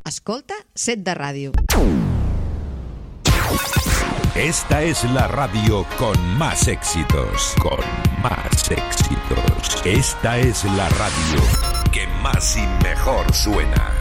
Escolta Set de Ràdio. Esta es la radio con más éxitos. Con más éxitos. Esta es la radio que más y mejor suena.